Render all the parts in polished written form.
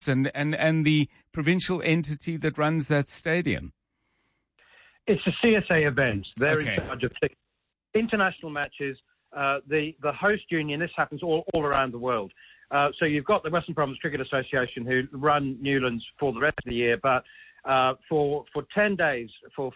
and the provincial entity that runs that stadium? It's a CSA event. They're Okay. in charge of international matches. The host union, this happens all around the world. So you've got the Western Province Cricket Association who run Newlands for the rest of the year, but for 10 days, for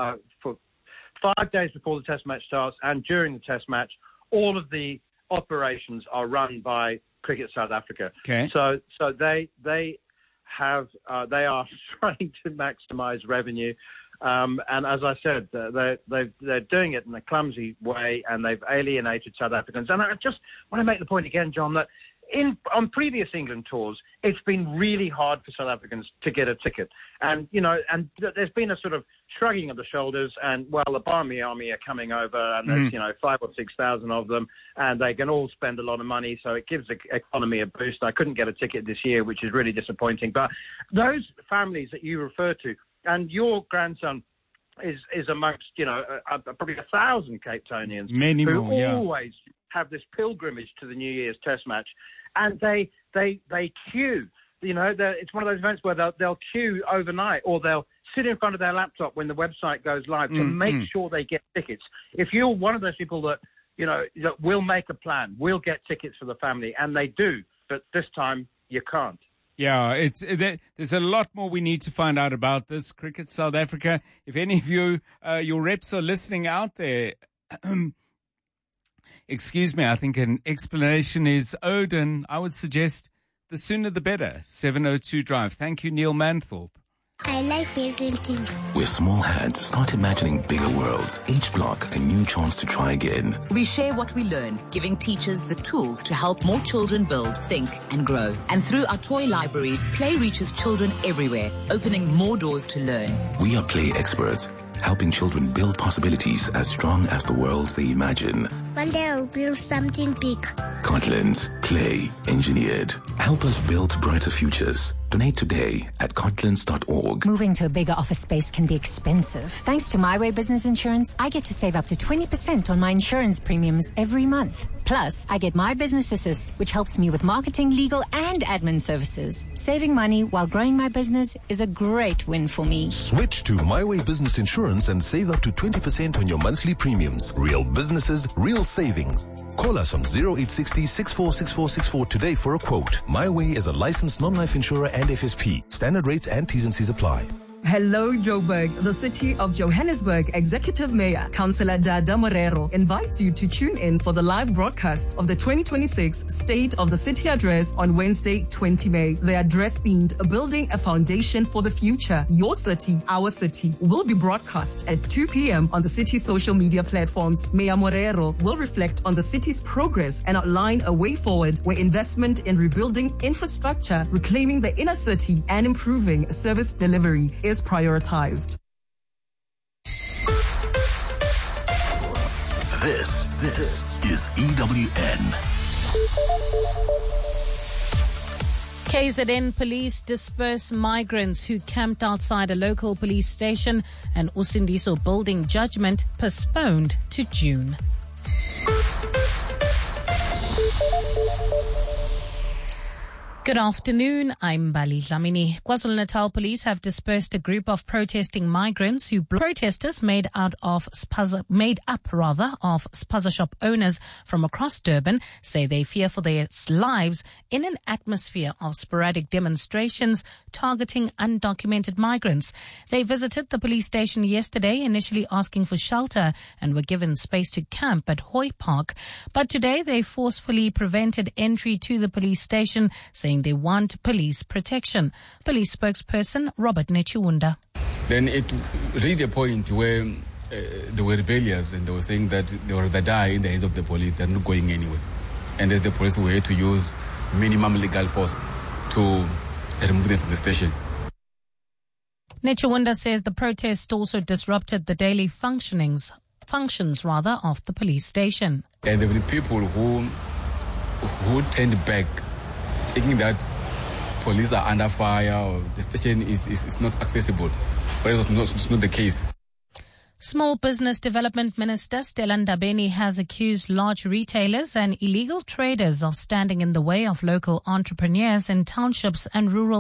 5 days before the Test match starts and during the Test match, all of the operations are run by Cricket South Africa. Okay. So they are trying to maximise revenue. And as I said, they're doing it in a clumsy way, and they've alienated South Africans. And I just want to make the point again, John, that on previous England tours, it's been really hard for South Africans to get a ticket. And, there's been a sort of shrugging of the shoulders, and, well, the Barmy Army are coming over, and there's, 5,000 or 6,000 of them, and they can all spend a lot of money, so it gives the economy a boost. I couldn't get a ticket this year, which is really disappointing. But those families that you refer to, and your grandson is amongst, probably 1,000 Cape Townians Many who more, yeah. always have this pilgrimage to the New Year's Test match. And they queue. It's one of those events where they'll queue overnight, or they'll sit in front of their laptop when the website goes live to make sure they get tickets. If you're one of those people that will make a plan, we'll get tickets for the family, and they do, but this time you can't. Yeah, there's a lot more we need to find out about this. Cricket South Africa, if any of you, your reps are listening out there, excuse me, I think an explanation is owed, and I would suggest the sooner the better. 702 Drive. Thank you, Neil Manthorpe. I like building things. With small hands, start imagining bigger worlds. Each block, a new chance to try again. We share what we learn, giving teachers the tools to help more children build, think, and grow. And through our toy libraries, play reaches children everywhere, opening more doors to learn. We are play experts, helping children build possibilities as strong as the worlds they imagine. One day I'll build something big. Cortlandt, play engineered. Help us build brighter futures. Donate today at cortlandt.org. Moving to a bigger office space can be expensive. Thanks to My Way Business Insurance, I get to save up to 20% on my insurance premiums every month. Plus, I get My Business Assist, which helps me with marketing, legal, and admin services. Saving money while growing my business is a great win for me. Switch to My Way Business Insurance and save up to 20% on your monthly premiums. Real businesses, real savings. Call us on 0860 646464 today for a quote. My Way is a licensed non-life insurer and FSP. Standard rates and T's and C's apply. Hello, Joburg. The city of Johannesburg Executive Mayor, Councillor Dada Morero, invites you to tune in for the live broadcast of the 2026 State of the City Address on Wednesday, 20 May. The address themed Building a Foundation for the Future. Your city, our city, will be broadcast at 2 p.m. on the city's social media platforms. Mayor Morero will reflect on the city's progress and outline a way forward where investment in rebuilding infrastructure, reclaiming the inner city, and improving service delivery is prioritized. This is EWN. KZN police disperse migrants who camped outside a local police station, and Usindiso building judgment postponed to June. Good afternoon, I'm Bali Dlamini. KwaZulu-Natal police have dispersed a group of protesting migrants who protesters made up of spaza shop owners from across Durban say they fear for their lives in an atmosphere of sporadic demonstrations targeting undocumented migrants. They visited the police station yesterday, initially asking for shelter, and were given space to camp at Hoy Park. But today they forcefully prevented entry to the police station, saying they want police protection. Police spokesperson Robert Nechiwunda. Then it reached a point where they were rebellious and they were saying that they were the die in the hands of the police. They're not going anywhere. And as the police were to use minimum legal force to remove them from the station. Nechiwunda says the protest also disrupted the daily functions of the police station. And there were people who turned back, thinking that police are under fire or the station is not accessible. But it's not the case. Small Business Development Minister Stella Ndabeni has accused large retailers and illegal traders of standing in the way of local entrepreneurs in townships and rural